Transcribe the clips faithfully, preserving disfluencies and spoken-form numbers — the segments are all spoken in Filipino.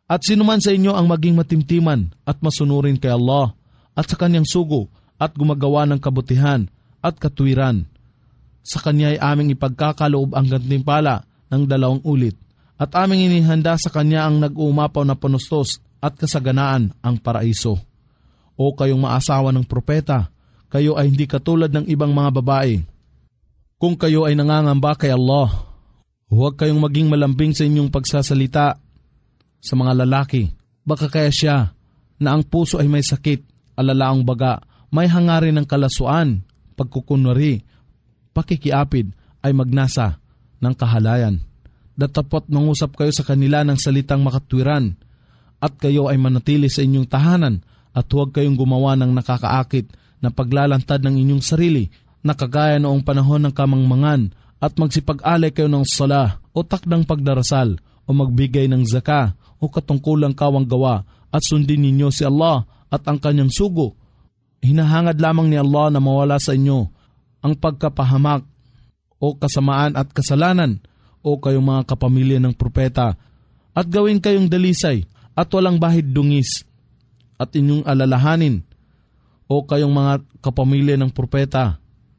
At sinuman sa inyo ang maging matimtiman at masunurin kay Allah at sa kanyang sugo at gumagawa ng kabutihan at katuwiran. Sa kanya ay aming ipagkakaloob ang gantimpala ng dalawang ulit at aming inihanda sa kanya ang nag-uumapaw na panustos at kasaganaan ang paraiso. O kayong maasawa ng propeta, kayo ay hindi katulad ng ibang mga babae. Kung kayo ay nangangamba kay Allah, huwag kayong maging malambing sa inyong pagsasalita sa mga lalaki. Baka kaya siya na ang puso ay may sakit, alalaang baga, may hangarin ng kalasuan, pagkukunwari, pakikiapid ay magnasa ng kahalayan. Datapot mangusap kayo sa kanila ng salitang makatwiran at kayo ay manatili sa inyong tahanan at huwag kayong gumawa ng nakakaakit na paglalantad ng inyong sarili na kagaya noong panahon ng kamangmangan at magsipag-alay kayo ng sala o takdang pagdarasal o magbigay ng zaka o katungkulang kawang gawa at sundin ninyo si Allah at ang kanyang sugo. Hinahangad lamang ni Allah na mawala sa inyo ang pagkapahamak o kasamaan at kasalanan o kayong mga kapamilya ng propeta at gawin kayong dalisay at walang bahid dungis at inyong alalahanin o kayong mga kapamilya ng propeta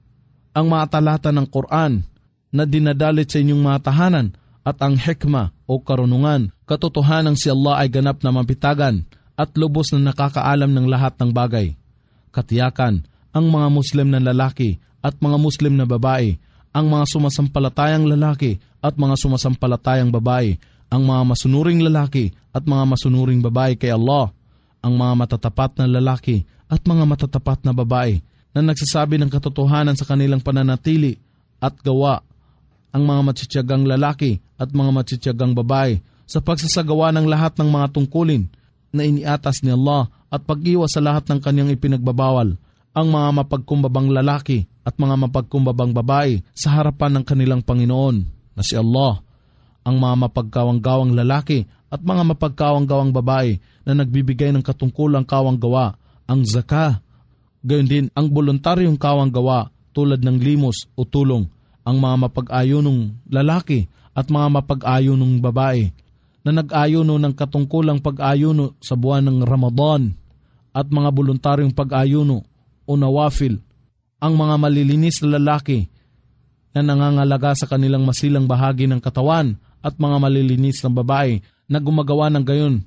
ang mga talata ng Quran na dinadalit sa inyong mga tahanan at ang hikma o karunungan, katotohanan si Allah ay ganap na mapitagan at lubos na nakakaalam ng lahat ng bagay. Katiyakan, ang mga Muslim na lalaki at mga Muslim na babae, ang mga sumasampalatayang lalaki at mga sumasampalatayang babae, ang mga masunuring lalaki at mga masunuring babae kay Allah, ang mga matatapat na lalaki at mga matatapat na babae na nagsasabi ng katotohanan sa kanilang pananatili at gawa, ang mga matsitsagang lalaki at mga matsitsagang babae sa pagsasagawa ng lahat ng mga tungkulin na iniatas ni Allah at pag-iwas sa lahat ng kanyang ipinagbabawal, ang mga mapagkumbabang lalaki at mga mapagkumbabang babae sa harapan ng kanilang Panginoon na si Allah, ang mga mapagkawang-gawang lalaki at mga mapagkawang-gawang babae na nagbibigay ng katungkulang kawang gawa, ang zakah, gayon din ang voluntaryong kawang gawa tulad ng limos o tulong, ang mga mapag-ayunong lalaki at mga mapag-ayunong babae na nag-ayuno ng katungkulang pag-ayuno sa buwan ng Ramadan at mga voluntaryong pag-ayuno o nawafil, ang mga malilinis na lalaki na nangangalaga sa kanilang masilang bahagi ng katawan at mga malilinis na babae na gumagawa ng gayon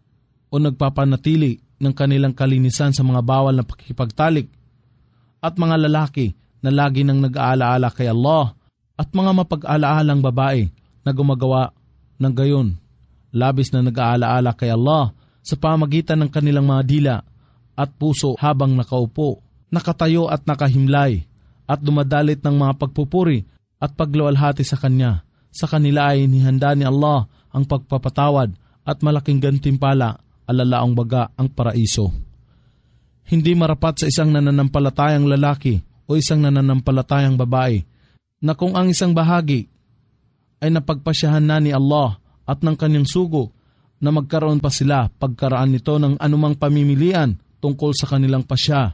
o nagpapanatili ng kanilang kalinisan sa mga bawal na pakikipagtalik, at mga lalaki na lagi nang nag-aalaala kay Allah at mga mapag-alaalang babae na gumagawa ng gayon, labis na nag-aalaala kay Allah sa pamagitan ng kanilang mga dila at puso habang nakaupo, nakatayo at nakahimlay at dumadalit ng mga pagpupuri at pagluwalhati sa Kanya. Sa kanila ay inihanda ni Allah ang pagpapatawad at malaking gantimpala, alalaang baga ang paraiso. Hindi marapat sa isang nananampalatayang lalaki o isang nananampalatayang babae na kung ang isang bahagi ay napagpasyahan na ni Allah at ng kanyang sugo na magkaroon pa sila pagkaraan nito ng anumang pamimilian tungkol sa kanilang pasya.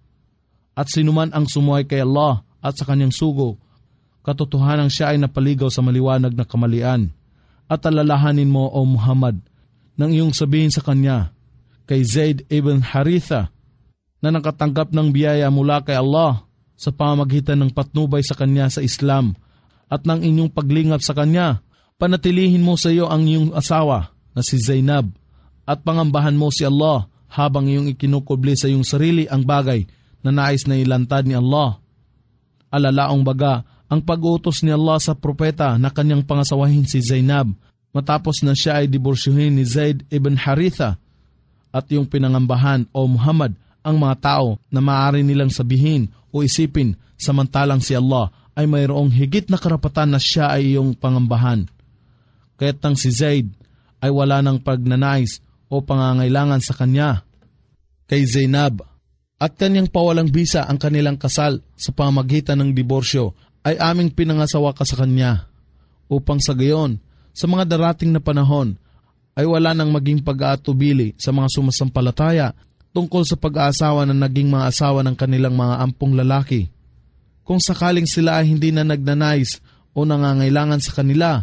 At sinuman ang sumuhay kay Allah at sa kanyang sugo, katotohanan siya ay napaligaw sa maliwanag na kamalian. At alalahanin mo, O Muhammad, nang iyong sabihin sa kanya, kay Zaid ibn Haritha, na nakatanggap ng biyaya mula kay Allah sa pamamagitan ng patnubay sa kanya sa Islam at ng inyong paglingap sa kanya, panatilihin mo sa iyo ang iyong asawa na si Zainab at pangambahan mo si Allah habang iyong ikinukubli sa iyong sarili ang bagay na nais na ilantad ni Allah. Alalaong baga, ang pag-utos ni Allah sa propeta na kanyang pangasawahin si Zainab matapos na siya ay diborsyuhin ni Zaid ibn Haritha, at yung pinangambahan, O Muhammad, ang mga tao na maaari nilang sabihin o isipin samantalang si Allah ay mayroong higit na karapatan na siya ay iyong pangambahan. Kaya't nang si Zaid ay wala ng pagnanais o pangangailangan sa kanya kay Zainab at kanyang pawalang bisa ang kanilang kasal sa pamagitan ng diborsyo, ay aming pinangasawa ka sa kanya upang sa gayon, sa mga darating na panahon, ay wala nang maging pag-aatubili sa mga sumasampalataya tungkol sa pag-aasawa na naging mga asawa ng kanilang mga ampong lalaki. Kung sakaling sila ay hindi na nagnanais o nangangailangan sa kanila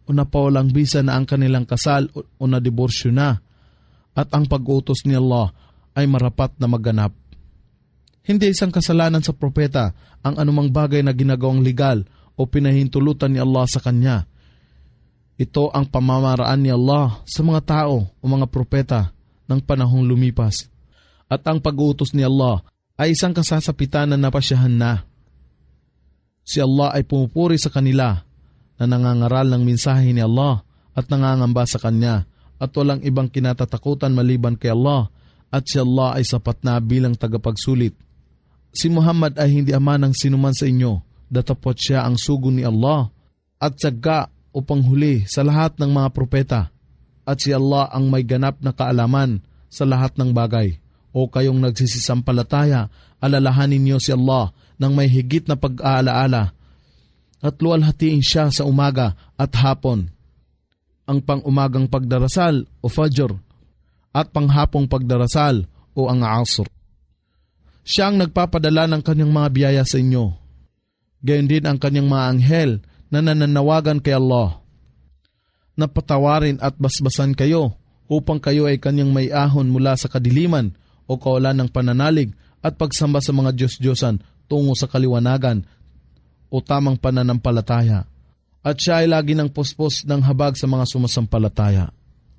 o napawalang bisa na ang kanilang kasal o, o nadiborsyo na, at ang pag-utos ni Allah ay marapat na maganap. Hindi isang kasalanan sa propeta ang anumang bagay na ginagawang legal o pinahintulutan ni Allah sa kanya. Ito ang pamamaraan ni Allah sa mga tao o mga propeta ng panahong lumipas. At ang pag-uutos ni Allah ay isang kasasapitan na napasyahan na. Si Allah ay pumupuri sa kanila na nangangaral ng mensahe ni Allah at nangangamba sa Kanya at walang ibang kinatatakutan maliban kay Allah at si Allah ay sapat na bilang tagapagsulit. Si Muhammad ay hindi ama ng sinuman sa inyo, datapot siya ang sugo ni Allah at tsaga o panghuli sa lahat ng mga propeta at si Allah ang may ganap na kaalaman sa lahat ng bagay. O kayong nagsisisampalataya, alalahanin niyo si Allah ng may higit na pag-aalaala at luwalhatiin siya sa umaga at hapon, ang pang-umagang pagdarasal o fajr at panghapong pagdarasal o ang asr. Siya ang nagpapadala ng kanyang mga biyaya sa inyo. Gayon din ang kanyang mga anghel na nananawagan kay Allah. Napatawarin at basbasan kayo upang kayo ay kanyang may ahon mula sa kadiliman o kawalan ng pananalig at pagsamba sa mga Diyos-Diyosan tungo sa kaliwanagan o tamang pananampalataya. At siya ay lagi ng puspos ng habag sa mga sumasampalataya.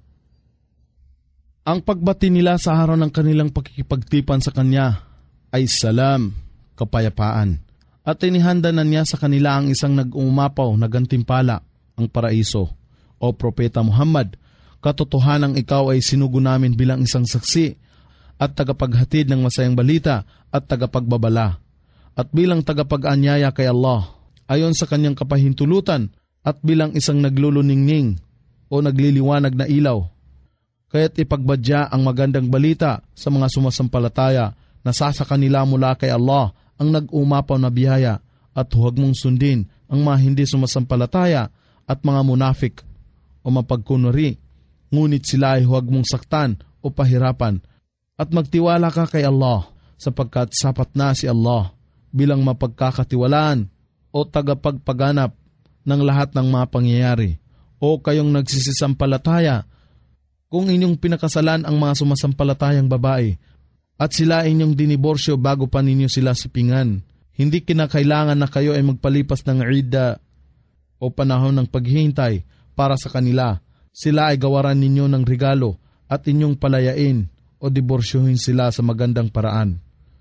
Ang pagbati nila sa araw ng kanilang pakikipagtipan sa Kanya ay salam, kapayapaan. At inihanda na niya sa kanila ang isang nag-uumapaw na gantimpala, ang paraiso. O Propeta Muhammad, katotohanang ikaw ay sinugo namin bilang isang saksi at tagapaghatid ng masayang balita at tagapagbabala. At bilang tagapag-anyaya kay Allah, ayon sa kanyang kapahintulutan at bilang isang nagluluningning o nagliliwanag na ilaw. Kaya't ipagbadya ang magandang balita sa mga sumasampalataya na sasa kanila mula kay Allah ang nag-umapaw na biyaya at huwag mong sundin ang mga hindi sumasampalataya at mga munafik o mapagkunwari. Ngunit sila ay huwag mong saktan o pahirapan at magtiwala ka kay Allah sapagkat sapat na si Allah bilang mapagkakatiwalaan o tagapagpaganap ng lahat ng mga pangyayari. O kayong nagsisisampalataya, kung inyong pinakasalan ang mga sumasampalatayang babae at sila inyong diniborsyo bago pa ninyo sila sipingan, hindi kinakailangan na kayo ay magpalipas ng idda o panahon ng paghihintay para sa kanila. Sila ay gawaran ninyo ng regalo at inyong palayain o diborsyohin sila sa magandang paraan.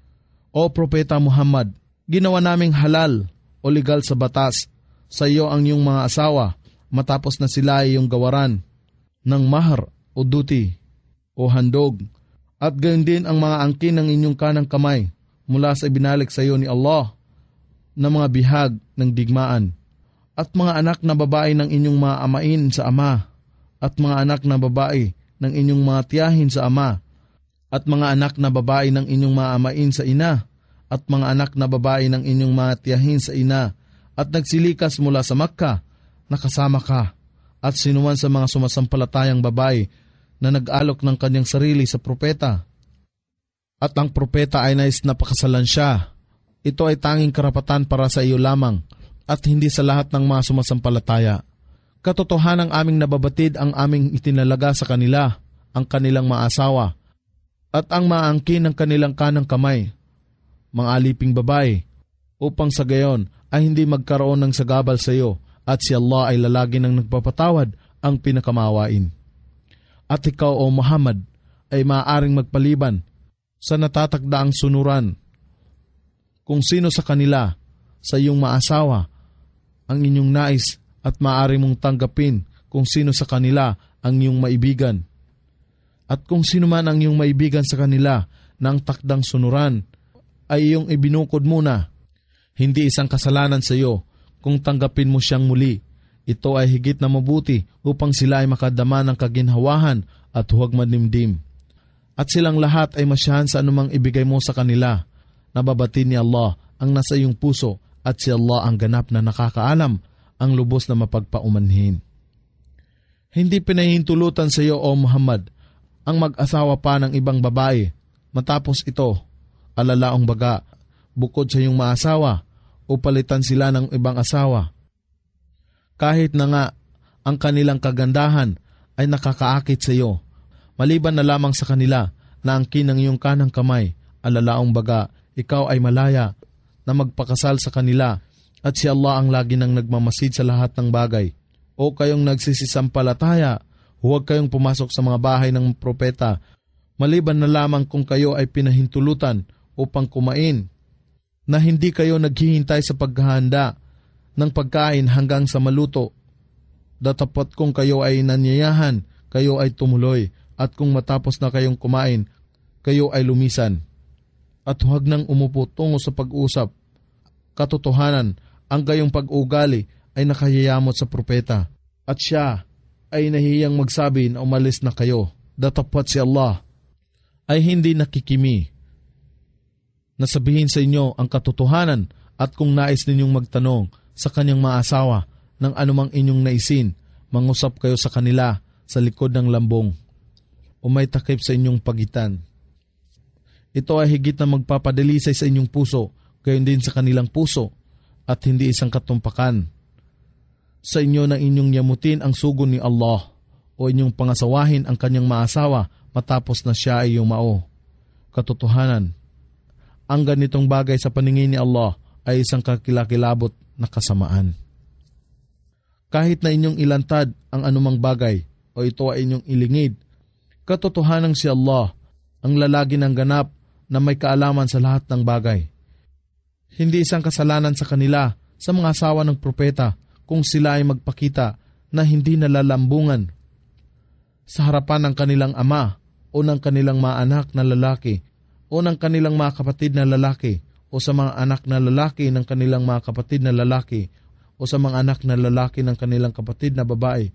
O Propeta Muhammad, ginawa naming halal o legal sa batas sa iyo ang iyong mga asawa matapos na sila ay iyong gawaran ng mahar o duty o handog, at gayon din ang mga angkin ng inyong kanang kamay mula sa ibinalik sa iyo ni Allah na mga bihag ng digmaan, at mga anak na babae ng inyong mga amain sa ama, at mga anak na babae ng inyong mga tiyahin sa ama, at mga anak na babae ng inyong mga amain sa ina, at mga anak na babae ng inyong mga tiyahin sa ina, at nagsilikas mula sa Makkah, nakasama ka, at sinuman sa mga sumasampalatayang babae na nag-alok ng kanyang sarili sa propeta. At ang propeta ay nais na pakasalan siya. Ito ay tanging karapatan para sa iyo lamang, at hindi sa lahat ng mga sumasampalataya. Katotohanang aming nababatid ang aming itinalaga sa kanila, ang kanilang mga asawa, at ang maangkin ng kanilang kanang kamay, mga aliping babae, upang sa gayon ay hindi magkaroon ng sagabal sa iyo, at si Allah ay lalagi ng nagpapatawad ang pinakamawain. At ikaw, O Muhammad, ay maaaring magpaliban sa natatagdaang sunuran kung sino sa kanila sa iyong maasawa ang inyong nais, at maaari mong tanggapin kung sino sa kanila ang iyong maibigan. At kung sino man ang iyong maibigan sa kanila na ang takdang sunuran ay iyong ibinukod muna, hindi isang kasalanan sa iyo kung tanggapin mo siyang muli. Ito ay higit na mabuti upang sila ay makadama ng kaginhawahan at huwag manimdim. At silang lahat ay masyahan sa anumang ibigay mo sa kanila. Nababati ni Allah ang nasa iyong puso, at si Allah ang ganap na nakakaalam ang lubos na mapagpaumanhin. Hindi pinahintulutan sa iyo, O Muhammad, ang mag-asawa pa ng ibang babae. Matapos ito, alalaong baga, bukod sa iyong maasawa, o palitan sila ng ibang asawa. Kahit na nga ang kanilang kagandahan ay nakakaakit sa iyo, maliban na lamang sa kanila na angkin ng iyong kanang kamay, alalaong baga, ikaw ay malaya na magpakasal sa kanila at si Allah ang lagi nang nagmamasid sa lahat ng bagay. O kayong nagsisisampalataya, huwag kayong pumasok sa mga bahay ng propeta, maliban na lamang kung kayo ay pinahintulutan upang kumain, na hindi kayo naghihintay sa paghahanda ng pagkain hanggang sa maluto. Datapot kung kayo ay nanyayahan, kayo ay tumuloy, at kung matapos na kayong kumain, kayo ay lumisan. At huwag nang umupo tungo sa pag-usap. Katotohanan, ang gayong pag-ugali ay nakayayamot sa propeta, at siya ay nahiyang magsabi na umalis na kayo. Datapot si Allah ay hindi nakikimi na sabihin sa inyo ang katotohanan, at kung nais ninyong magtanong sa kanyang mga asawa ng anumang inyong naisin, mangusap kayo sa kanila sa likod ng lambong o may takip sa inyong pagitan. Ito ay higit na magpapadalisay sa inyong puso, gayon din sa kanilang puso, at hindi isang katumpakan sa inyo na inyong yamutin ang sugo ni Allah o inyong pangasawahin ang kanyang maasawa matapos na siya ay yumao. Katotohanan, ang ganitong bagay sa paningin ni Allah ay isang kakilakilabot na kasamaan. Kahit na inyong ilantad ang anumang bagay o ito ay inyong ilingid, katotohanan si Allah ang lalagi ng ganap na may kaalaman sa lahat ng bagay. Hindi isang kasalanan sa kanila sa mga asawa ng propeta kung sila ay magpakita na hindi nalalambungan sa harapan ng kanilang ama o ng kanilang mga anak na lalaki o ng kanilang mga kapatid na lalaki o sa mga anak na lalaki ng kanilang mga kapatid na lalaki o sa mga anak na lalaki ng kanilang kapatid na babae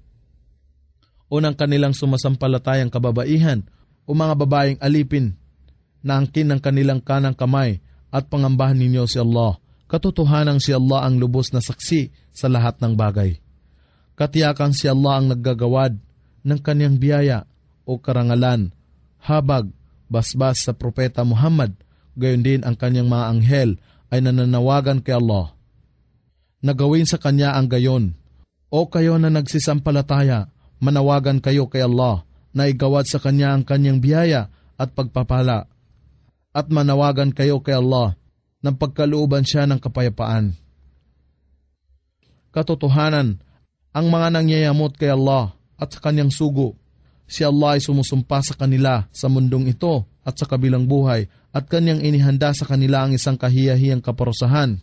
o ng kanilang sumasampalatayang kababaihan o mga babaeng alipin na angkin ng kanilang kanang kamay, at pangambahan ninyo si Allah. Katotohanan si Allah ang lubos na saksi sa lahat ng bagay. Katiyakan si Allah ang naggagawad ng kanyang biyaya o karangalan, habag, basbas sa propeta Muhammad, gayon din ang kanyang mga anghel ay nananawagan kay Allah. Nagawin sa kanya ang gayon. O kayo na nagsisampalataya, manawagan kayo kay Allah na igawad sa kanya ang kanyang biyaya at pagpapala, at manawagan kayo kay Allah ng pagkalooban siya ng kapayapaan. Katotohanan, ang mga nangyayamot kay Allah at sa kanyang sugo, si Allah ay sumusumpa sa kanila sa mundong ito at sa kabilang buhay, at kanyang inihanda sa kanila ang isang kahiyahiyang kaparusahan.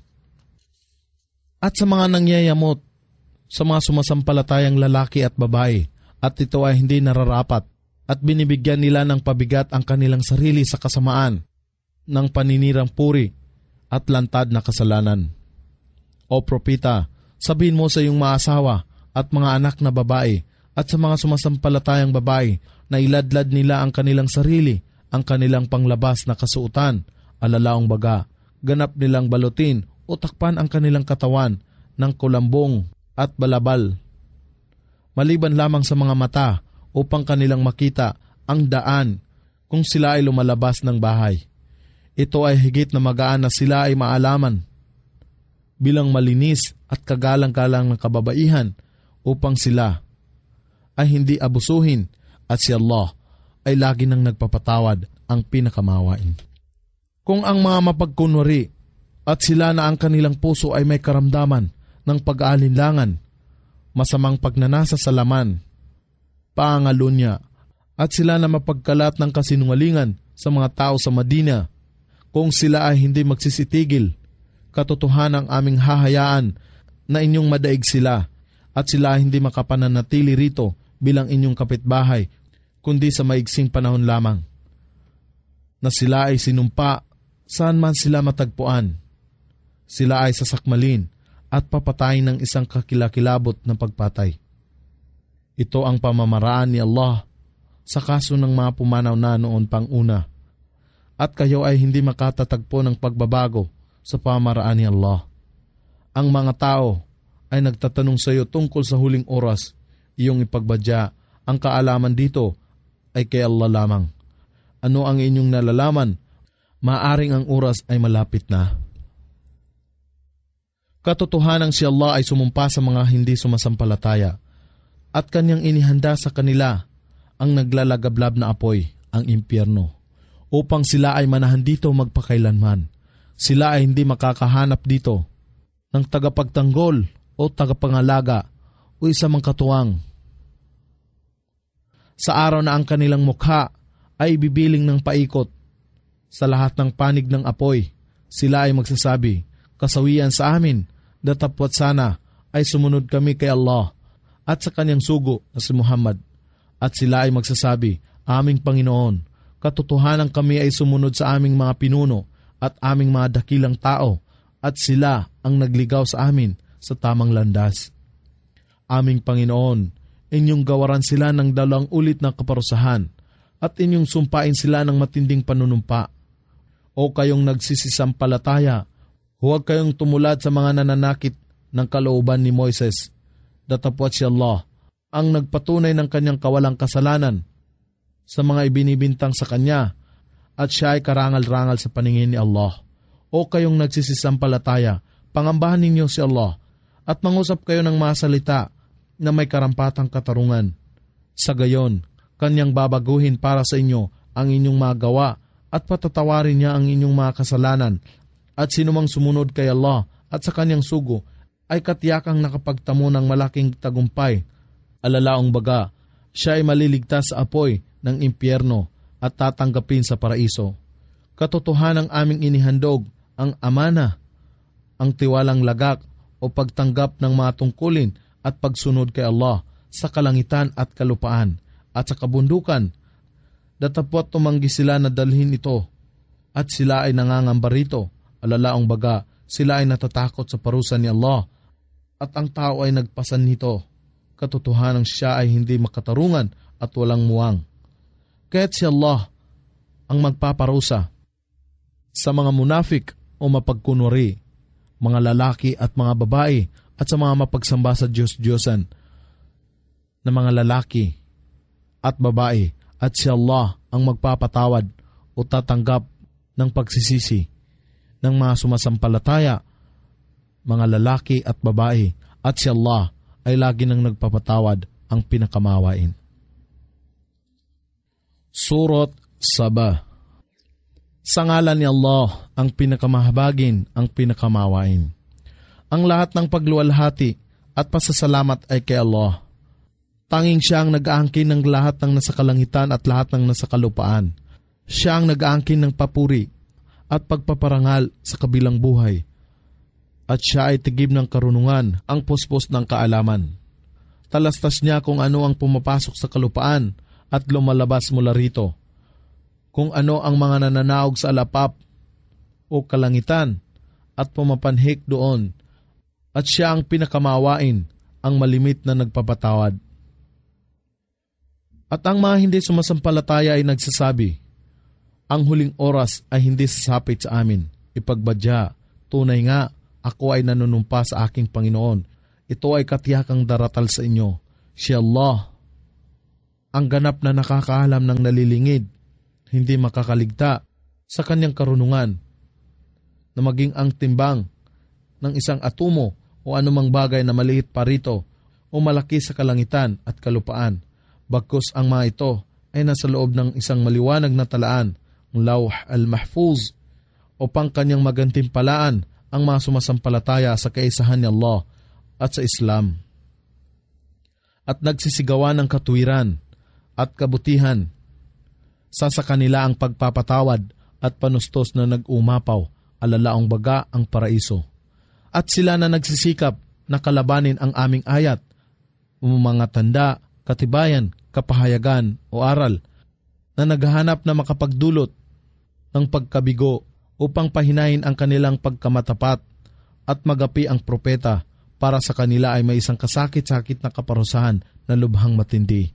At sa mga nangyayamot, sa mga sumasampalatayang lalaki at babae, at ito ay hindi nararapat, at binibigyan nila ng pabigat ang kanilang sarili sa kasamaan ng paninirang puri at lantad na kasalanan. O propeta, sabihin mo sa iyong mga asawa at mga anak na babae at sa mga sumasampalatayang babae na iladlad nila ang kanilang sarili, ang kanilang panglabas na kasuotan, alalaong baga, ganap nilang balutin o takpan ang kanilang katawan ng kulambong at balabal, maliban lamang sa mga mata upang kanilang makita ang daan kung sila ay lumalabas ng bahay. Ito ay higit na magaan na sila ay maalaman bilang malinis at kagalang-galang ng kababaihan upang sila ay hindi abusuhin, at si Allah ay lagi nang nagpapatawad, ang pinakamawain. Kung ang mga mapagkunwari at sila na ang kanilang puso ay may karamdaman ng pag-aalinlangan, masamang pagnanasa sa laman, pangalunya, at sila na mapagkalat ng kasinungalingan sa mga tao sa Madina, kung sila ay hindi magsisitigil, katotohanan ang aming hahayaan na inyong madaig sila, at sila ay hindi makapananatili rito bilang inyong kapitbahay, kundi sa maigsing panahon lamang, na sila ay sinumpa saan man sila matagpuan. Sila ay sasakmalin at papatayin ng isang kakilakilabot na pagpatay. Ito ang pamamaraan ni Allah sa kaso ng mga pumanaw na noon pang una, at kayo ay hindi makatatagpo ng pagbabago sa pamamaraan ni Allah. Ang mga tao ay nagtatanong sa iyo tungkol sa huling oras, iyong ipagbadya, ang kaalaman dito ay kay Allah lamang. Ano ang inyong nalalaman? Maaring ang oras ay malapit na. Katotohanan si Allah ay sumumpa sa mga hindi sumasampalataya at kanyang inihanda sa kanila ang naglalagablab na apoy, ang impyerno, upang sila ay manahan dito magpakailanman. Sila ay hindi makakahanap dito ng tagapagtanggol o tagapangalaga o isa mang katuwang. Sa araw na ang kanilang mukha ay bibiling ng paikot sa lahat ng panig ng apoy, sila ay magsasabi, kasawian sa amin, datapwat sana ay sumunod kami kay Allah at sa kanyang sugo na si Muhammad. At sila ay magsasabi, aming Panginoon, katotohanan kami ay sumunod sa aming mga pinuno at aming mga dakilang tao, at sila ang nagligaw sa amin sa tamang landas. Aming Panginoon, inyong gawaran sila ng dalawang ulit na kaparusahan, at inyong sumpain sila ng matinding panunumpa. O kayong nagsisisampalataya, huwag kayong tumulad sa mga nananakit ng kalooban ni Moises. Datapwat si Allah, ang nagpatunay ng kanyang kawalang kasalanan sa mga ibinibintang sa kanya, at siya ay karangal-rangal sa paningin ni Allah. O kayong nagsisisampalataya, pangambahan ninyo si Allah, at mangusap kayo ng mga salita na may karampatang katarungan. Sa gayon, kanyang babaguhin para sa inyo ang inyong mga gawa, at patatawarin niya ang inyong mga kasalanan. At sinumang sumunod kay Allah at sa kanyang sugo ay katiyakang nakapagtamo ng malaking tagumpay. Alalaong baga, siya ay maliligtas sa apoy ng impyerno at tatanggapin sa paraiso. Katotohanang aming inihandog ang amana, ang tiwalang lagak o pagtanggap ng mga tungkulin at pagsunod kay Allah sa kalangitan at kalupaan at sa kabundukan. Datapwat tumanggi sila na dalhin ito, at sila ay nangangamba rito. Alalaong baga, sila ay natatakot sa parusa ni Allah, at ang tao ay nagpasan nito. Katotohanan siya ay hindi makatarungan at walang muwang. Kaya't si Allah ang magpaparusa sa mga munafik o mapagkunwari, mga lalaki at mga babae, at sa mga mapagsamba sa Diyos-Diyosan na mga lalaki at babae, at si Allah ang magpapatawad o tatanggap ng pagsisisi ng mga sumasampalataya, mga lalaki at babae, at si Allah ay lagi nang nagpapatawad, ang pinakamawain. Surat Saba. Sa ngalan ni Allah, ang pinakamahabagin, ang pinakamawain. Ang lahat ng pagluwalhati at pasasalamat ay kay Allah. Tanging siya ang nag-aangkin ng lahat ng nasa kalangitan at lahat ng nasa kalupaan. Siya ang nag-aangkin ng papuri at pagpaparangal sa kabilang buhay. At siya ay tigib ng karunungan, ang puspos ng kaalaman. Talastas niya kung ano ang pumapasok sa kalupaan at lumalabas mula rito. Kung ano ang mga nananaog sa alapap o kalangitan at pumapanhik doon. At siya ang pinakamawain, ang malimit na nagpapatawad. At ang mga hindi sumasampalataya ay nagsasabi, ang huling oras ay hindi sasapit sa amin. Ipagbadya, tunay nga, ako ay nanunumpa sa aking Panginoon. Ito ay katiyakang daratal sa inyo. Si Allah, ang ganap na nakakaalam ng nalilingid, hindi makakaligta sa kanyang karunungan, na maging ang timbang ng isang atomo o anumang bagay na maliit pa rito o malaki sa kalangitan at kalupaan. Bagkus ang mga ito ay nasa loob ng isang maliwanag na talaan, ang Lawh al-Mahfuz, upang kanyang magantimpalaan ang mga sumasampalataya sa kaisahan ni Allah at sa Islam. At nagsisigawan ng katuwiran at kabutihan. Sa sa kanila ang pagpapatawad at panustos na nag-umapaw, alalaong baga ang paraiso. At sila na nagsisikap na kalabanin ang aming ayat, mga tanda, katibayan, kapahayagan o aral, na naghahanap na makapagdulot ng pagkabigo upang pahinahin ang kanilang pagkamatapat at magapi ang propeta, para sa kanila ay may isang kasakit-sakit na kaparusahan na lubhang matindi.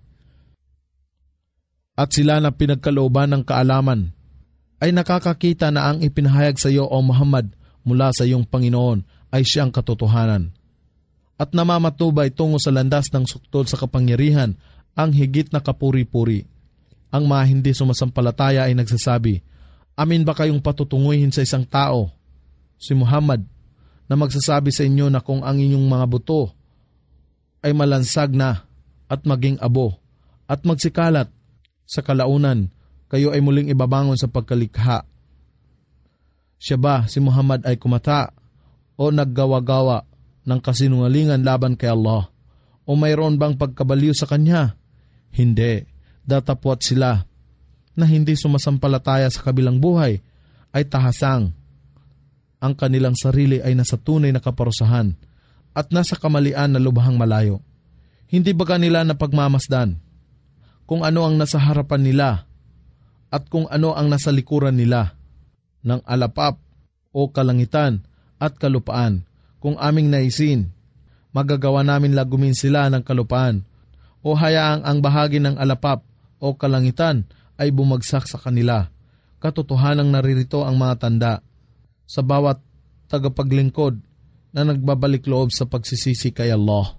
At sila na pinagkalooban ng kaalaman ay nakakakita na ang ipinahayag sa iyo, O Muhammad, mula sa iyong Panginoon ay siyang katotohanan. At namamatubay tungo sa landas ng suktol sa kapangyarihan ang higit na kapuri-puri. Ang mga hindi sumasampalataya ay nagsasabi, amin ba kayong patutunguhin sa isang tao, si Muhammad, na magsasabi sa inyo na kung ang inyong mga buto ay malansag na at maging abo, at magsikalat. Sa kalaunan, kayo ay muling ibabangon sa pagkalikha. Siya ba, si Muhammad, ay kumata o naggawa-gawa ng kasinungalingan laban kay Allah? O mayroon bang pagkabaliw sa kanya? Hindi. Datapwat sila na hindi sumasampalataya sa kabilang buhay ay tahasang. Ang kanilang sarili ay nasa tunay na kaparusahan at nasa kamalian na lubhang malayo. Hindi ba kanila na pagmamasdan kung ano ang nasa harapan nila at kung ano ang nasa likuran nila ng alapap o kalangitan at kalupaan? Kung aming naisin, magagawa namin lagumin sila ng kalupaan o hayaang ang bahagi ng alapap o kalangitan ay bumagsak sa kanila. Katotohanang naririto ang mga tanda sa bawat tagapaglingkod na nagbabalik loob sa pagsisisi kay Allah.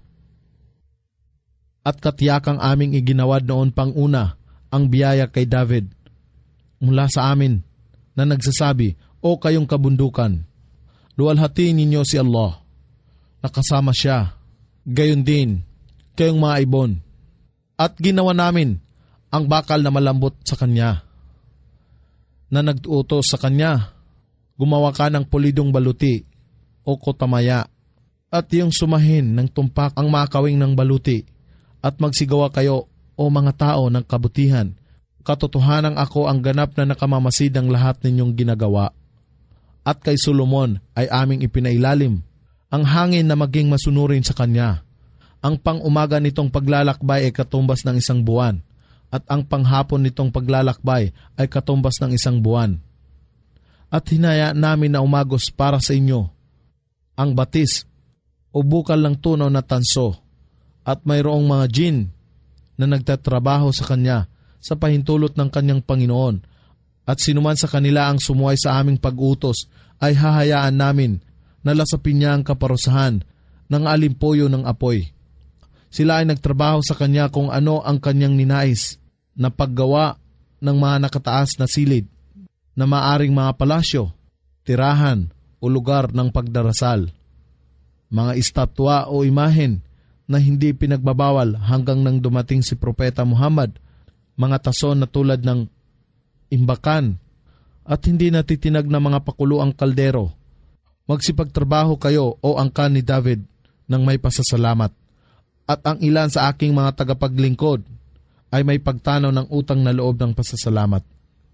At katiyakang aming iginawad noon pang una ang biyaya kay David mula sa amin na nagsasabi, O kayong kabundukan, luwalhati ninyo si Allah, nakasama siya, gayon din kayong mga ibon. At ginawa namin ang bakal na malambot sa kanya, na nag-utos sa kanya, gumawa ka ng pulidong baluti o kotamaya, at iyong sumahin ng tumpak ang makawing ng baluti, at magsigawa kayo o mga tao ng kabutihan. Katotohanang ako ang ganap na nakamamasid ng lahat ninyong ginagawa. At kay Solomon ay aming ipinailalim ang hangin na maging masunurin sa kanya. Ang pang-umaga nitong paglalakbay ay katumbas ng isang buwan, at ang panghapon nitong paglalakbay ay katumbas ng isang buwan. At hinaya namin na umagos para sa inyo ang batis o bukal ng tunaw na tanso, at mayroong mga jin na nagtatrabaho sa kanya sa pahintulot ng kanyang Panginoon, at sinuman sa kanila ang sumuway sa aming pag-utos ay hahayaan namin na lasapin niya ang kaparusahan ng alimpuyo ng apoy. Sila ay nagtrabaho sa kanya kung ano ang kanyang ninais na paggawa ng mga nakataas na silid na maaring mga palasyo, tirahan o lugar ng pagdarasal, mga estatwa o imahen na hindi pinagbabawal hanggang nang dumating si Propeta Muhammad, mga tason na tulad ng imbakan at hindi natitinag na mga pakuluang kaldero. Magsipagtrabaho kayo o angkan ni David ng may pasasalamat, at ang ilan sa aking mga tagapaglingkod ay may pagtanaw ng utang na loob ng pasasalamat.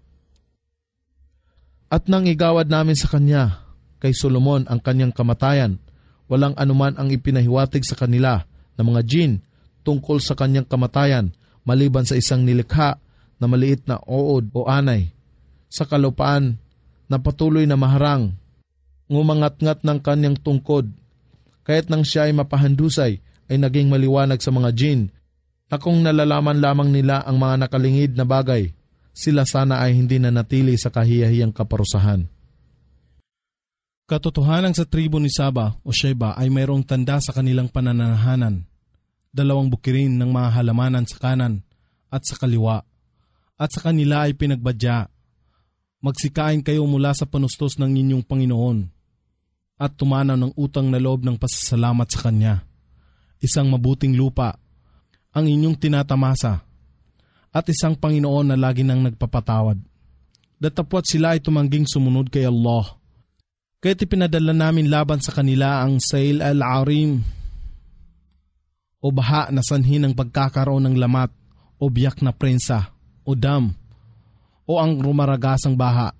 At nang igawad namin sa kanya, kay Solomon ang kanyang kamatayan, walang anuman ang ipinahiwatig sa kanila ng mga jin tungkol sa kanyang kamatayan maliban sa isang nilikha na maliit na uod o anay sa kalupaan na patuloy na maharang, ngumangat-ngat ng kanyang tungkod. Kaya't nang siya ay mapahandusay ay naging maliwanag sa mga jin na kung nalalaman lamang nila ang mga nakalingid na bagay, sila sana ay hindi na natili sa kahiyahiyang kaparusahan. Katotohanan sa tribo ni Saba o Sheba ay mayroong tanda sa kanilang pananahanan. Dalawang bukirin ng mga halamanan sa kanan at sa kaliwa, at sa kanila ay pinagbadya, magsikain kayo mula sa panustos ng inyong Panginoon, at tumanaw ng utang na loob ng pasasalamat sa Kanya. Isang mabuting lupa ang inyong tinatamasa, at isang Panginoon na lagi nang nagpapatawad. Datapwat sila ay tumangging sumunod kay Allah. Kaya't ipinadala namin laban sa kanila ang Sail al-Arim o baha na sanhi ng pagkakaroon ng lamat o biyak na prensa o dam o ang rumaragasang baha.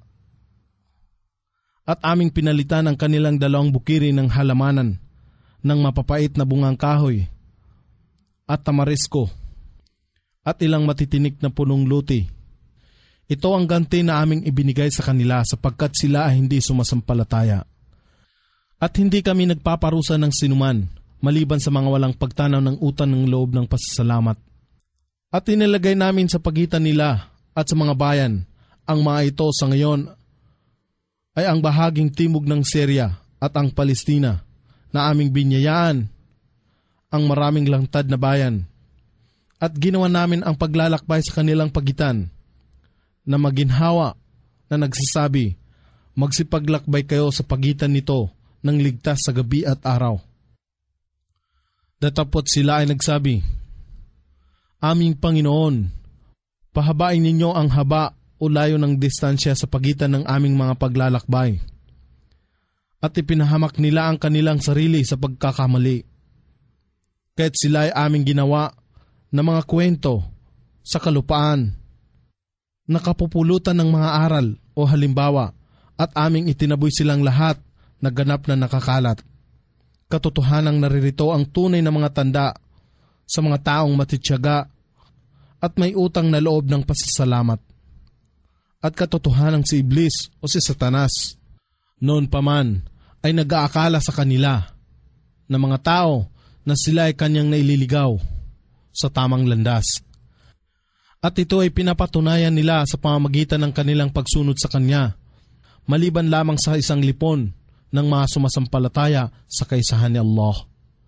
At aming pinalitan ang kanilang dalawang bukirin ng halamanan ng mapapait na bungang kahoy at tamarisko at ilang matitinik na punong luti. Ito ang ganti na aming ibinigay sa kanila sapagkat sila ay hindi sumasampalataya. At hindi kami nagpaparusa ng sinuman maliban sa mga walang pagtanaw ng utang ng loob ng pasasalamat. At inilagay namin sa pagitan nila at sa mga bayan ang mga ito sa ngayon ay ang bahaging timog ng Syria at ang Palestina na aming binyayaan ang maraming langtad na bayan. At ginawa namin ang paglalakbay sa kanilang pagitan na maginhawa na nagsasabi, magsipaglakbay kayo sa pagitan nito ng ligtas sa gabi at araw. Datapot sila ay nagsabi, Aming Panginoon, pahabain ninyo ang haba o layo ng distansya sa pagitan ng aming mga paglalakbay. At ipinahamak nila ang kanilang sarili sa pagkakamali. Kahit sila ay aming ginawa na mga kwento sa kalupaan, nakapupulutan ng mga aral o halimbawa, at aming itinaboy silang lahat na ganap na nakakalat. Katotohanang naririto ang tunay na mga tanda sa mga taong matitiyaga at may utang na loob ng pasasalamat. At katotohanang si Iblis o si Satanas noon pa man ay nag-aakala sa kanila na mga tao na sila ay kanyang naililigaw sa tamang landas. At ito ay pinapatunayan nila sa pamamagitan ng kanilang pagsunod sa kanya, maliban lamang sa isang lipon ng mga sumasampalataya sa kaisahan ni Allah.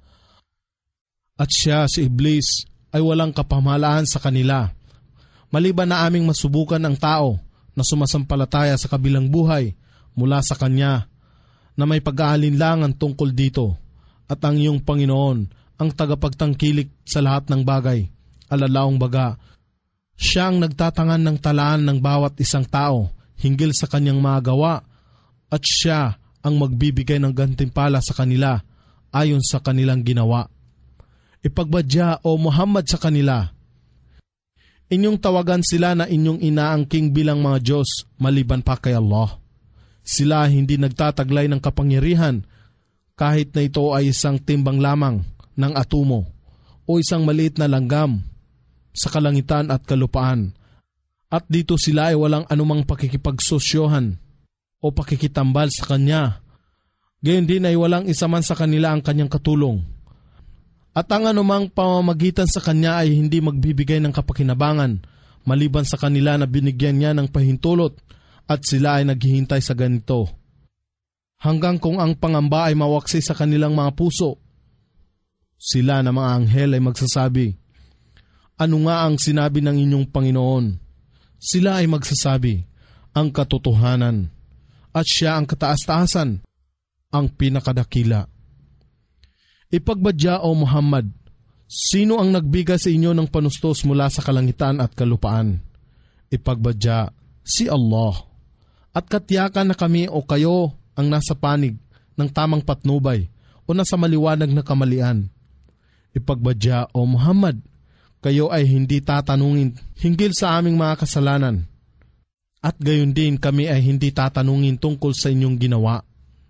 At siya, si Iblis, ay walang kapamahalaan sa kanila, maliban na aming masubukan ang tao na sumasampalataya sa kabilang buhay mula sa kanya, na may pag-aalinlangan tungkol dito, at ang iyong Panginoon ang tagapagtangkilik sa lahat ng bagay, alalaong baga, siya ang nagtatangan ng talaan ng bawat isang tao hinggil sa kanyang mga gawa, at siya ang magbibigay ng gantimpala sa kanila ayon sa kanilang ginawa. Ipagbadya o Muhammad sa kanila, inyong tawagan sila na inyong inaangking bilang mga Diyos maliban pa kay Allah. Sila hindi nagtataglay ng kapangyarihan kahit na ito ay isang timbang lamang ng atomo o isang maliit na langgam sa kalangitan at kalupaan. At dito sila ay walang anumang pakikipagsosyohan o pakikitambal sa Kanya. Gayon din ay walang isa man sa kanila ang Kanyang katulong. At ang anumang pamamagitan sa Kanya ay hindi magbibigay ng kapakinabangan maliban sa kanila na binigyan niya ng pahintulot at sila ay naghihintay sa ganito. Hanggang kung ang pangamba ay mawaksi sa kanilang mga puso, sila na mga anghel ay magsasabi, ano nga ang sinabi ng inyong Panginoon? Sila ay magsasabi, ang katotohanan, at siya ang kataas-taasan, ang pinakadakila. Ipagbadya o Muhammad, sino ang nagbigay sa inyo ng panustos mula sa kalangitan at kalupaan? Ipagbadya, si Allah. At katiyakan na kami o kayo ang nasa panig ng tamang patnubay o nasa maliwanag na kamalian. Ipagbadya o Muhammad, kayo ay hindi tatanungin hinggil sa aming mga kasalanan, at gayon din kami ay hindi tatanungin tungkol sa inyong ginawa.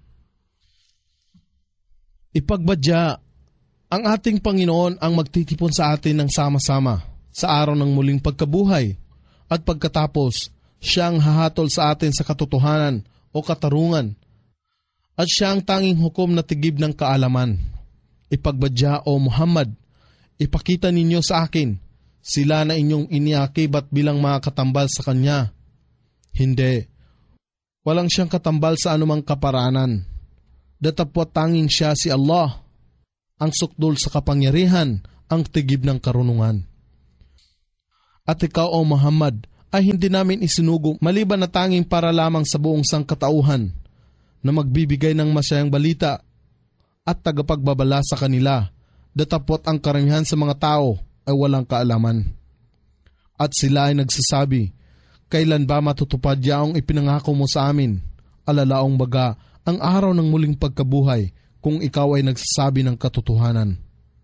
Ipagbadya, ang ating Panginoon ang magtitipon sa atin ng sama-sama sa araw ng muling pagkabuhay, at pagkatapos, siya ang hahatol sa atin sa katotohanan o katarungan, at siya ang tanging hukom na tigib ng kaalaman. Ipagbadya o Muhammad, ipakita ninyo sa akin sila na inyong iniakibat bilang mga katambal sa Kanya. Hindi, walang siyang katambal sa anumang kaparanan. Datapwat tanging siya si Allah, ang sukdol sa kapangyarihan, ang tigib ng karunungan. At ikaw o Muhammad ay hindi namin isinugo maliban na tanging para lamang sa buong sangkatauhan na magbibigay ng masayang balita at tagapagbabala sa kanila, datapwat ang karamihan sa mga tao ay walang kaalaman. At sila ay nagsasabi, kailan ba matutupad yaong ipinangako mo sa amin? Alalaong baga, ang araw ng muling pagkabuhay kung ikaw ay nagsasabi ng katotohanan.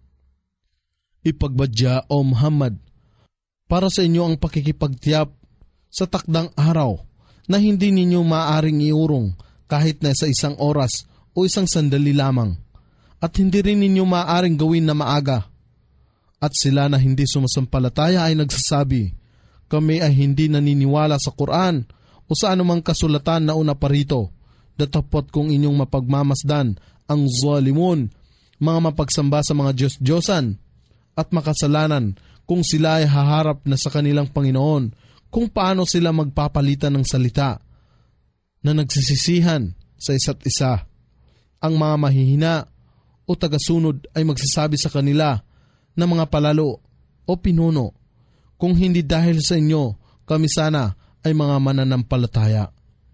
Ipagbadya o Muhammad, para sa inyo ang pakikipagtiyap sa takdang araw na hindi ninyo maaaring iurong kahit na sa isang oras o isang sandali lamang, at hindi rin ninyo maaaring gawin na maaga. At sila na hindi sumasampalataya ay nagsasabi, kami ay hindi naniniwala sa Quran o sa anumang kasulatan na una pa rito. Datapot kung inyong mapagmamasdan ang zalimun, mga mapagsamba sa mga Diyos-Diyosan at makasalanan, kung sila ay haharap na sa kanilang Panginoon, kung paano sila magpapalitan ng salita na nagsisisihan sa isa't isa. Ang mga mahihina o tagasunod ay magsasabi sa kanila na mga palalo o pinuno, kung hindi dahil sa inyo, kami sana ay mga mananampalataya.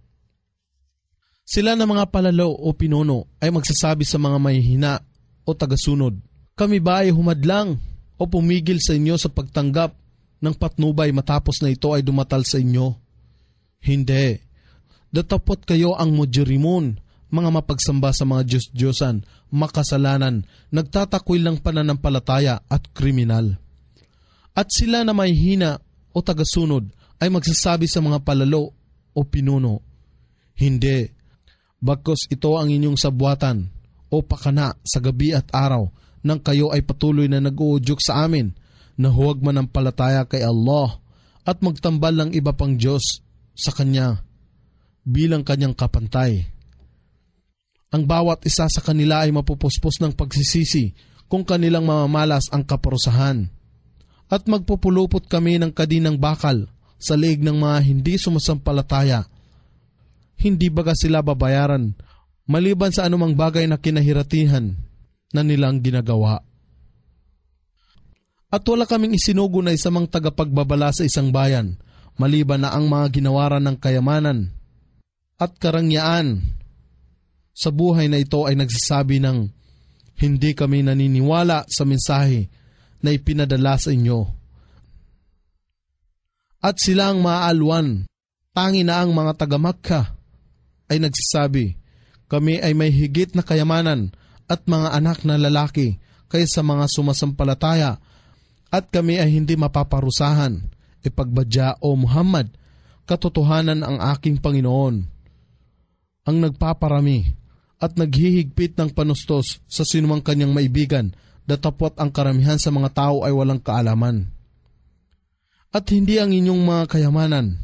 Sila na mga palalo o pinuno ay magsasabi sa mga mahihina o tagasunod, kami ba ay humadlang o pumigil sa inyo sa pagtanggap ng patnubay matapos na ito ay dumatal sa inyo? Hindi. Datapot kayo ang mujrimun, mga mapagsamba sa mga Diyos-Diyosan, makasalanan, nagtatakwil ng pananampalataya at kriminal. At sila na may hina o tagasunod ay magsasabi sa mga palalo o pinuno, hindi, bagkus ito ang inyong sabwatan o pakana sa gabi at araw nang kayo ay patuloy na nag-uudyok sa amin na huwag manampalataya kay Allah at magtambal ng iba pang Diyos sa Kanya bilang Kanyang kapantay. Ang bawat isa sa kanila ay mapupuspos ng pagsisisi kung kanilang mamamalas ang kaparusahan. At magpupulupot kami ng kadinang bakal sa leeg ng mga hindi sumasampalataya. Hindi baga sila babayaran maliban sa anumang bagay na kinahiratihan na nilang ginagawa. At wala kaming isinugo na isamang tagapagbabala sa isang bayan maliban na ang mga ginawaran ng kayamanan at karangyaan sa buhay na ito ay nagsasabi ng hindi kami naniniwala sa mensahe na ipinadala sa inyo. At sila ang maaalwan, tangi na ang mga taga-Makkah ay nagsasabi, kami ay may higit na kayamanan at mga anak na lalaki kaysa mga sumasampalataya at kami ay hindi mapaparusahan. Ipagbadya o Muhammad, katotohanan ang aking Panginoon, ang nagpaparami at naghihigpit ng panustos sa sinumang kanyang maibigan, datapot ang karamihan sa mga tao ay walang kaalaman. At hindi ang inyong mga kayamanan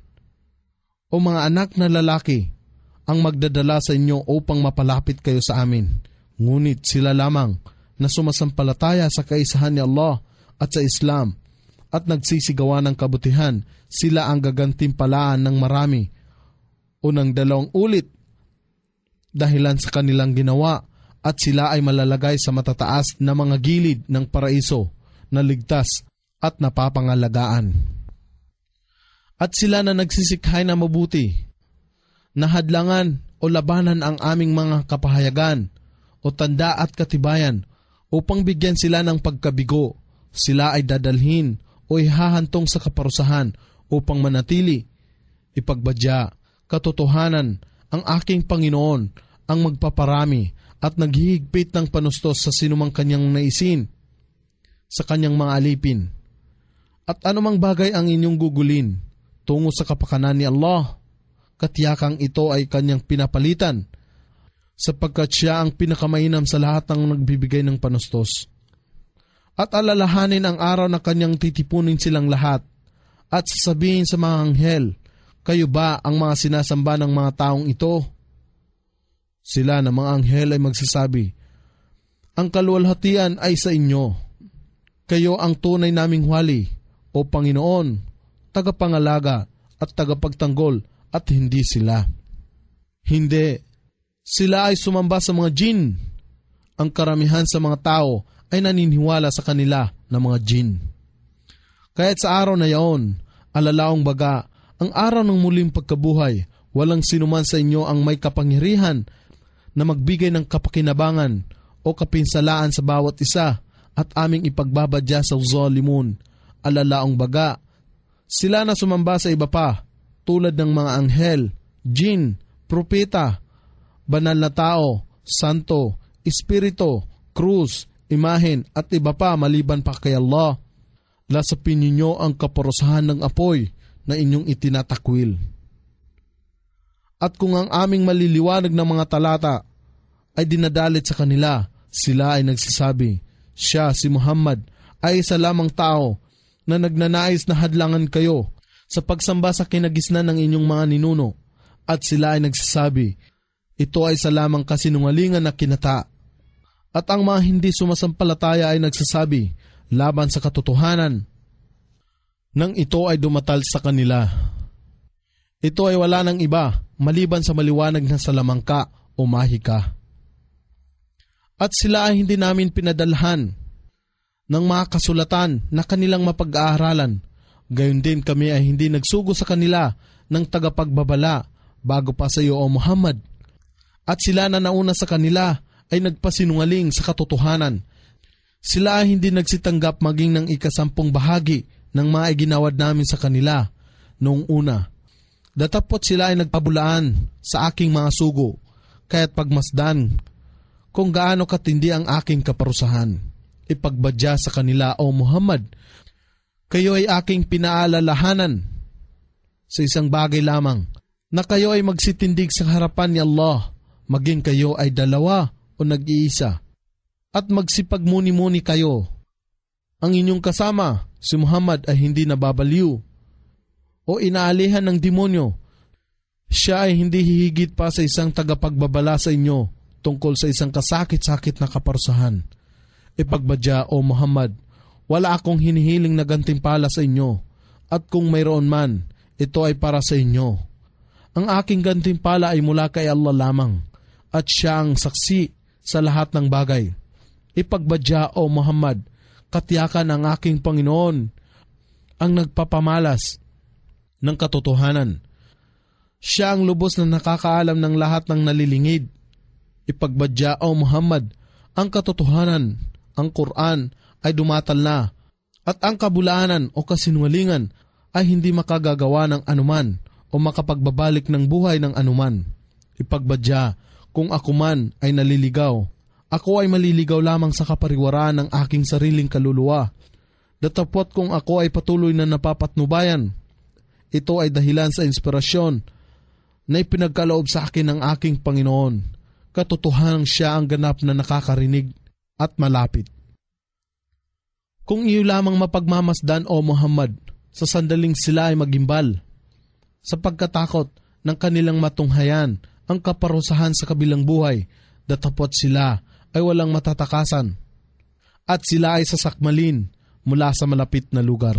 o mga anak na lalaki ang magdadala sa inyo upang mapalapit kayo sa amin, ngunit sila lamang na sumasampalataya sa kaisahan ni Allah at sa Islam at nagsisigawa ng kabutihan, sila ang gagantimpalaan ng marami o ng dalawang ulit dahilan sa kanilang ginawa, at sila ay malalagay sa matataas na mga gilid ng paraiso na ligtas at napapangalagaan. At sila na nagsisikhay na mabuti, na hadlangan o labanan ang aming mga kapahayagan o tanda at katibayan upang bigyan sila ng pagkabigo, sila ay dadalhin o ihahantong sa kaparusahan upang manatili. Ipagbadya, katotohanan, ang aking Panginoon ang magpaparami at naghihigpit ng panustos sa sinumang kanyang naisin sa kanyang mga alipin. At anumang bagay ang inyong gugulin tungo sa kapakanan ni Allah, katiyakang ito ay kanyang pinapalitan, sapagkat siya ang pinakamainam sa lahat ng nagbibigay ng panustos. At alalahanin ang araw na kanyang titipunin silang lahat, at sasabihin sa mga anghel, kayo ba ang mga sinasamba ng mga taong ito? Sila na mga anghel ay magsasabi, ang kaluwalhatian ay sa inyo. Kayo ang tunay naming wali, o Panginoon, tagapangalaga at tagapagtanggol, at hindi sila. Hindi. Sila ay sumamba sa mga jin. Ang karamihan sa mga tao ay naniniwala sa kanila na mga jin. Kaya't sa araw na yaon, alalaong baga, ang araw ng muling pagkabuhay, walang sinuman sa inyo ang may kapangyarihan na magbigay ng kapakinabangan o kapinsalaan sa bawat isa at aming ipagbabadya sa zalimun. Alalaong baga, sila na sumamba sa iba pa, tulad ng mga anghel, jin, propeta, banal na tao, santo, espiritu, krus, imahen at iba pa maliban pa kay Allah. Lasapin ninyo ang kaparusahan ng apoy na inyong itinatakwil. At kung ang aming maliliwanag ng mga talata ay dinadalit sa kanila, sila ay nagsasabi, siya, si Muhammad, ay isa lamang tao na nagnanais na hadlangan kayo sa pagsamba sa kinagisnan ng inyong mga ninuno. At sila ay nagsasabi, ito ay isa lamang kasinungalingan na kinata. At ang mga hindi sumasampalataya ay nagsasabi, laban sa katotohanan, nang ito ay dumatal sa kanila. Ito ay wala ng iba, maliban sa maliwanag na salamangka o mahika. At sila ay hindi namin pinadalhan ng mga kasulatan na kanilang mapag-aaralan. Gayon din kami ay hindi nagsugo sa kanila ng tagapagbabala bago pa sa iyo o Muhammad. At sila na nauna sa kanila ay nagpasinungaling sa katotohanan. Sila ay hindi nagsitanggap maging ng ikasampung bahagi ng mga iginawad namin sa kanila noong una. Datapot sila ay nagpabulaan sa aking mga sugo, kaya't pagmasdan kung gaano katindi ang aking kaparusahan. Ipagbadya sa kanila, O Muhammad, kayo ay aking pinaalalahanan sa isang bagay lamang, na kayo ay magsitindig sa harapan ni Allah, maging kayo ay dalawa o nag-iisa, at magsipagmuni-muni kayo. Ang inyong kasama, si Muhammad, ay hindi nababaliw o inaalihan ng demonyo. Siya ay hindi hihigit pa sa isang tagapagbabala sa inyo tungkol sa isang kasakit-sakit na kaparusahan. Ipagbadya, O Muhammad, wala akong hinihiling na gantimpala sa inyo, at kung mayroon man, ito ay para sa inyo. Ang aking gantimpala ay mula kay Allah lamang, at siya ang saksi sa lahat ng bagay. Ipagbadya, O Muhammad, katiyakan ang aking Panginoon ang nagpapamalas ng katotohanan. Siya ang lubos na nakakaalam ng lahat ng nalilingid. Ipagbadya, O Muhammad, ang katotohanan, ang Quran, ay dumatal na, at ang kabulaanan o kasinungalingan ay hindi makagagawa ng anuman o makapagbabalik ng buhay ng anuman. Ipagbadya, kung ako man ay naliligaw, ako ay maliligaw lamang sa kapariwaraan ng aking sariling kaluluwa. Datapot kung ako ay patuloy na napapatnubayan, ito ay dahilan sa inspirasyon na ipinagkaloob sa akin ng aking Panginoon. Katotohanan siya ang ganap na nakakarinig at malapit. Kung iyo lamang mapagmamasdan, O Muhammad, sa sandaling sila ay magimbal, sa pagkatakot ng kanilang matunghayan ang kaparusahan sa kabilang buhay, datapot sila ay walang matatakasan, at sila ay sasakmalin mula sa malapit na lugar.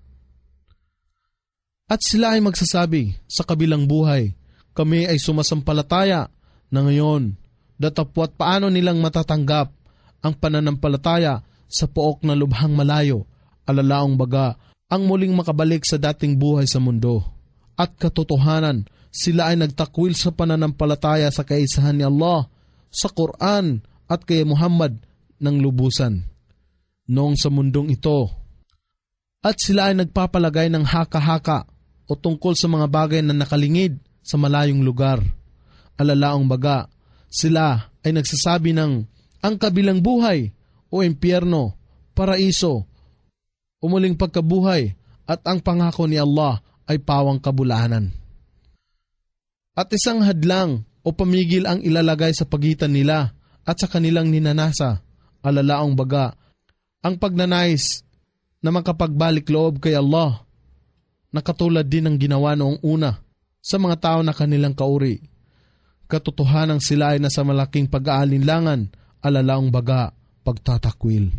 At sila ay magsasabi sa kabilang buhay, kami ay sumasampalataya na ngayon, datapwat paano nilang matatanggap ang pananampalataya sa pook na lubhang malayo, alalaong baga ang muling makabalik sa dating buhay sa mundo. At katotohanan, sila ay nagtakwil sa pananampalataya sa kaisahan ni Allah, sa Quran at kay Muhammad ng lubusan noong sa mundong ito. At sila ay nagpapalagay ng haka-haka o tungkol sa mga bagay na nakalingid sa malayong lugar. Alalaong baga, sila ay nagsasabi ng ang kabilang buhay o impyerno, paraiso, umuling pagkabuhay at ang pangako ni Allah ay pawang kabulahanan. At isang hadlang o pamigil ang ilalagay sa pagitan nila at sa kanilang ninanasa, alalaong baga, ang pagnanais na makapagbalik loob kay Allah, na katulad din ng ginawa noong una sa mga tao na kanilang kauri. Katotohanang sila ay nasa malaking pag-aalinlangan, alalaong baga, pagtatakwil.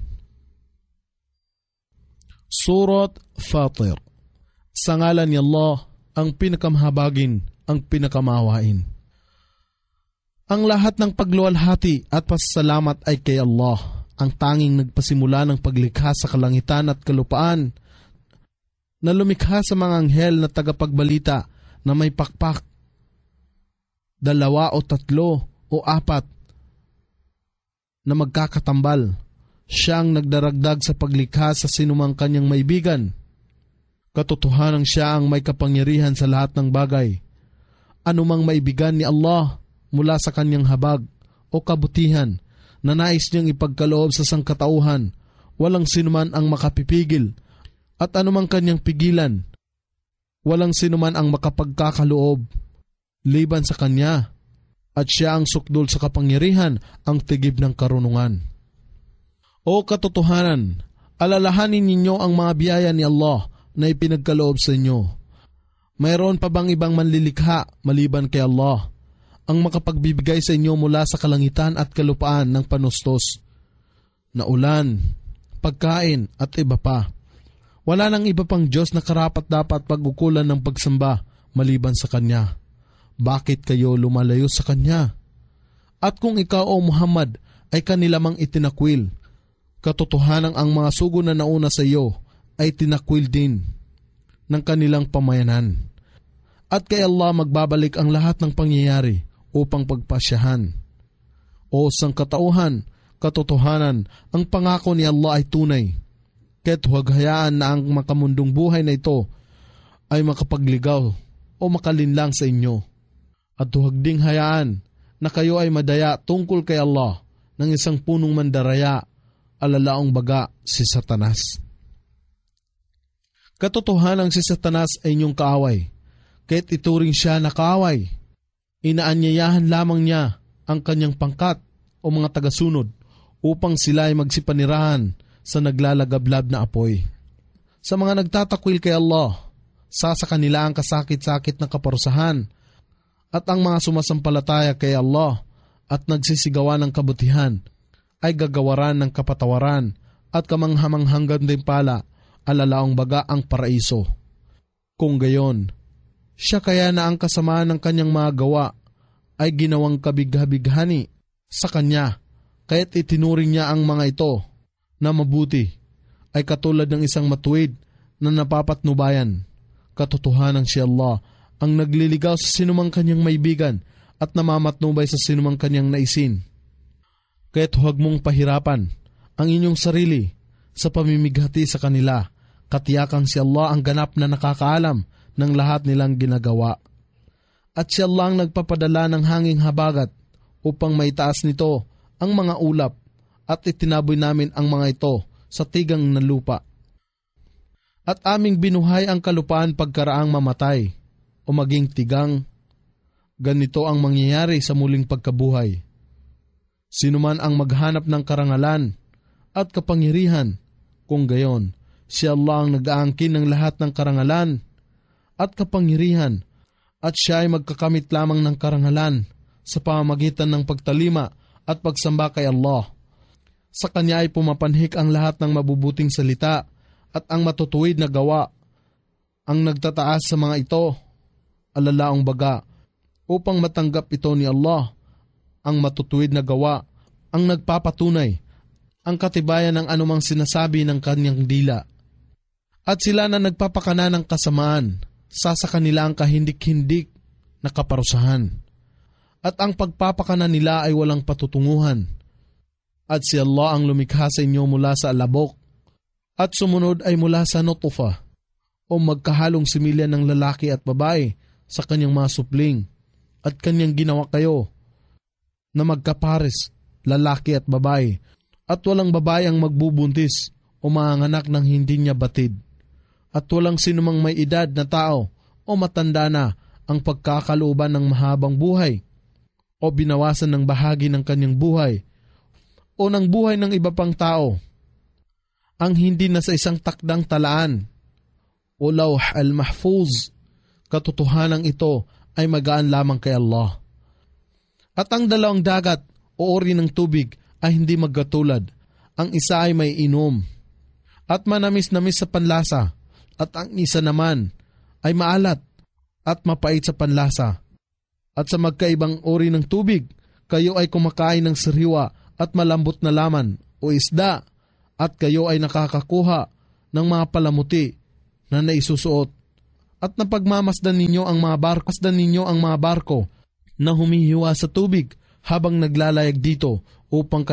Surat Fatir. Sa ngalan ni Allah, ang pinakamhabagin, ang pinakamawain. Ang lahat ng pagluwalhati at pasasalamat ay kay Allah, ang tanging nagpasimula ng paglikha sa kalangitan at kalupaan, na lumikha sa mga anghel na tagapagbalita na may pakpak, dalawa o tatlo o apat na magkakatambal. Siyang nagdaragdag sa paglikha sa sinumang kanyang maibigan. Katotohanang siya ang may kapangyarihan sa lahat ng bagay. Anumang maibigan ni Allah mula sa kanyang habag o kabutihan na nais niyang ipagkaloob sa sangkatauhan, walang sinuman ang makapipigil, at anumang kanyang pigilan, walang sinuman ang makapagkakaloob liban sa kanya, at siya ang sukdol sa kapangyarihan, ang tigib ng karunungan. O katotohanan, alalahanin ninyo ang mga biyaya ni Allah na ipinagkaloob sa inyo. Mayroon pa bang ibang manlilikha maliban kay Allah, ang makapagbibigay sa inyo mula sa kalangitan at kalupaan ng panustos, na ulan, pagkain at iba pa? Wala nang iba pang Diyos na karapat dapat pag-ukulan ng pagsamba maliban sa Kanya. Bakit kayo lumalayo sa Kanya? At kung ikaw, O Muhammad, ay kanilamang itinakwil, katotohanang ang mga sugo na nauna sa iyo ay tinakwil din ng kanilang pamayanan. At kay Allah magbabalik ang lahat ng pangyayari upang pagpasyahan. O sangkatauhan, Katotohanan, ang pangako ni Allah ay tunay. Kaya't huwag hayaan na ang makamundong buhay na ito ay makapagligaw o makalinlang sa inyo. At huwag ding hayaan na kayo ay madaya tungkol kay Allah ng isang punong mandaraya, alalaong baga si Satanas. Katotohanan si Satanas ay inyong kaaway, kaya't ituring siya na kaaway. Inaanyayahan lamang niya ang kanyang pangkat o mga tagasunod upang sila ay magsipanirahan sa naglalagablab na apoy. Sa mga nagtatakwil kay Allah, sasa kanila ang kasakit-sakit na kaparusahan, at ang mga sumasampalataya kay Allah at nagsisigawan ng kabutihan ay gagawaran ng kapatawaran at kamanghamanghang gantimpala, alalaong baga ang paraiso. Kung gayon, siya kaya na ang kasamaan ng kanyang mga gawa ay ginawang kabigha-bighani sa kanya, kaya't itinuring niya ang mga ito na mabuti ay katulad ng isang matuwid na napapatnubayan. Katotohanan si Allah ang nagliligaw sa sinumang kanyang maibigan at namamatnubay sa sinumang kanyang naisin. Kaya't huwag mong pahirapan ang inyong sarili sa pamimighati sa kanila. Katiyakang si Allah ang ganap na nakakaalam ng lahat nilang ginagawa. At si Allah ang nagpapadala ng hanging habagat upang maitaas nito ang mga ulap, at itinaboy namin ang mga ito sa tigang na lupa. At aming binuhay ang kalupaan pagkaraang mamatay o maging tigang. Ganito ang mangyayari sa muling pagkabuhay. Sino man ang maghanap ng karangalan at kapangyarihan, kung gayon, si Allah ang nag-aangkin ng lahat ng karangalan at kapangyarihan, at siya ay magkakamit lamang ng karangalan sa pamamagitan ng pagtalima at pagsamba kay Allah. Sa kanya ay pumapanhik ang lahat ng mabubuting salita at ang matutuwid na gawa. Ang nagtataas sa mga ito, alalaong baga, upang matanggap ito ni Allah, ang matutuwid na gawa, ang nagpapatunay, ang katibayan ng anumang sinasabi ng kanyang dila. At sila na nagpapakana ng kasamaan, sasa kanila ang kahindik-hindik na kaparusahan. At ang pagpapakana nila ay walang patutunguhan. At si Allah ang lumikha sa inyo mula sa alabok, at sumunod ay mula sa nutufa, o magkahalong similya ng lalaki at babae sa kanyang mga supling, at kanyang ginawa kayo na magkapares, lalaki at babae, at walang babae ang magbubuntis o manganak ng hindi niya batid, at walang sinumang may edad na tao o matanda na ang pagkakalooban ng mahabang buhay o binawasan ng bahagi ng kanyang buhay o ng buhay ng iba pang tao, ang hindi na sa isang takdang talaan o lawh al-mahfuz. Katotohanan ito ay magaan lamang kay Allah. At ang dalawang dagat o ori ng tubig ay hindi magkatulad. Ang isa ay may inom at manamis-namis sa panlasa, at ang isa naman ay maalat at mapait sa panlasa. At sa magkaibang ori ng tubig, kayo ay kumakain ng sariwa at malambot na laman o isda, at kayo ay nakakakuha ng mga palamuti na naisusuot. At napagmamasdan ninyo ang mga barko, masdan ninyo ang mga barko na humihiwa sa tubig habang naglalayag dito upang